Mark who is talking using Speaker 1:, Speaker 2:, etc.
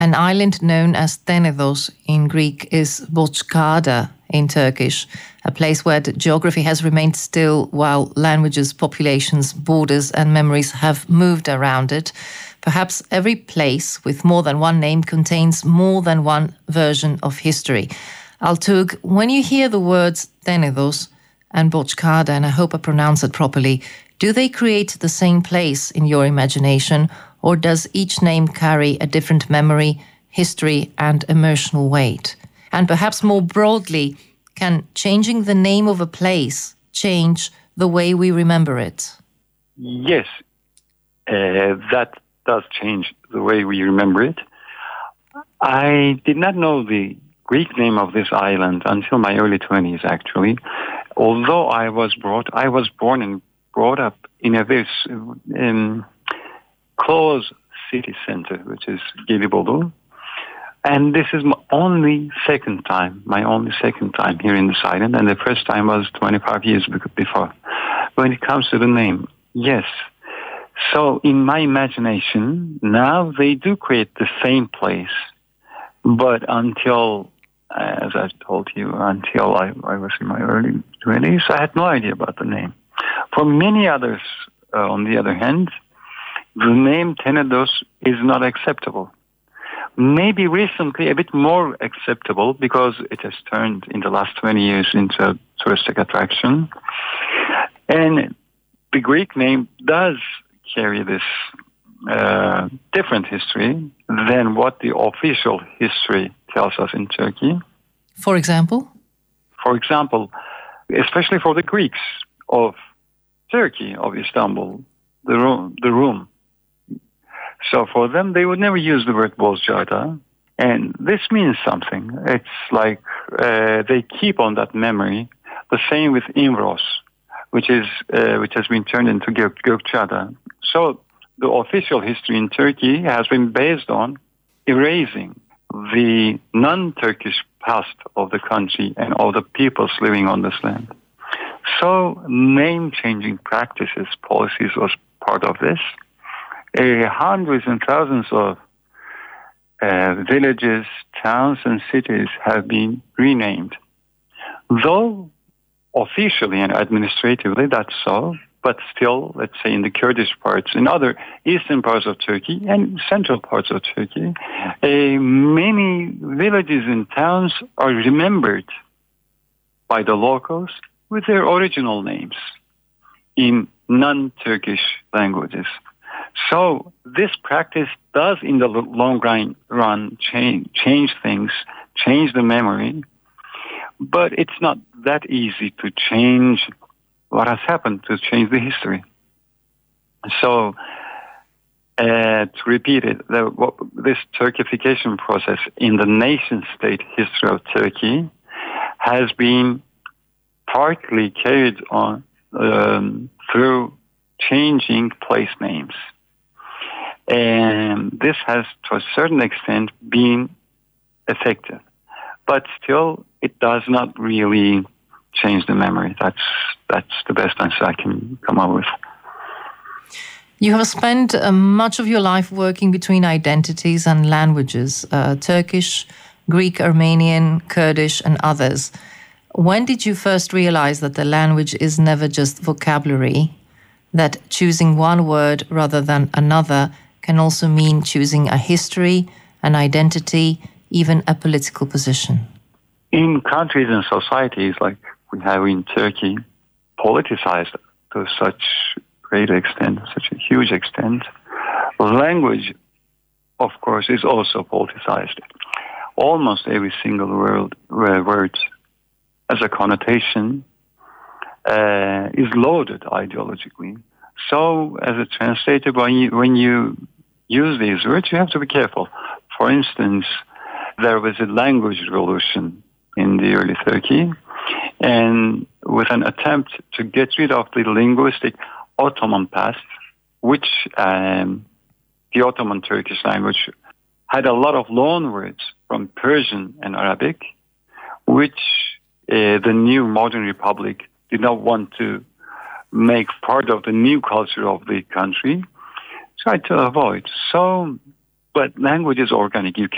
Speaker 1: An island known as Tenedos in Greek is Bozcaada in Turkish, a place where the geography has remained still while languages, populations, borders and memories have moved around it. Perhaps every place with more than one name contains more than one version of history. Altug, when you hear the words Tenedos and Bozcaada, and I hope I pronounce it properly, do they create the same place in your imagination, or does each name carry a different memory, history, and emotional weight? And perhaps more broadly, can changing the name of a place change the way we remember it?
Speaker 2: Yes, that does change the way we remember it. I did not know the Greek name of this island until my early 20s, actually. Although I was born and brought up in a very close city center, which is Gelibolu. And this is my only second time here in this island. And the first time was 25 years before. When it comes to the name, yes. So in my imagination, now they do create the same place. But until, as I told you, until I was in my early 20s, I had no idea about the name. For many others, on the other hand, the name Tenedos is not acceptable. Maybe recently a bit more acceptable because it has turned in the last 20 years into a touristic attraction. And the Greek name does carry this different history than what the official history tells us in Turkey.
Speaker 1: For example?
Speaker 2: For example, especially for the Greeks of Turkey, of Istanbul, the room. So for them, they would never use the word Bozcaada, and this means something. It's like they keep on that memory. The same with Imros, which has been turned into Gökçeada. So the official history in Turkey has been based on erasing the non-Turkish past of the country and all the peoples living on this land. So name-changing practices, policies was part of this. Hundreds and thousands of villages, towns, and cities have been renamed. Though officially and administratively that's so, but still, let's say in the Kurdish parts, in other eastern parts of Turkey and central parts of Turkey, many villages and towns are remembered by the locals with their original names in non-Turkish languages. So this practice does, in the long run, change things, change the memory, but it's not that easy to change what has happened, to change the history. So, to repeat it, this Turkification process in the nation-state history of Turkey has been partly carried on through changing place names. And this has, to a certain extent, been effective. But still, it does not really change the memory. That's the best answer I can come up with.
Speaker 1: You have spent much of your life working between identities and languages, Turkish, Greek, Armenian, Kurdish, and others. When did you first realize that the language is never just vocabulary, that choosing one word rather than another can also mean choosing a history, an identity, even a political position?
Speaker 2: In countries and societies like we have in Turkey, politicized to such great extent, such a huge extent, language, of course, is also politicized. Almost every single word as a connotation is loaded ideologically. So, as a translator, when you use these words, you have to be careful. For instance, there was a language revolution in the early Turkey, and with an attempt to get rid of the linguistic Ottoman past, which the Ottoman Turkish language had a lot of loan words from Persian and Arabic, which the new modern republic did not want to make part of the new culture of the country, tried to avoid. So, but language is organic. You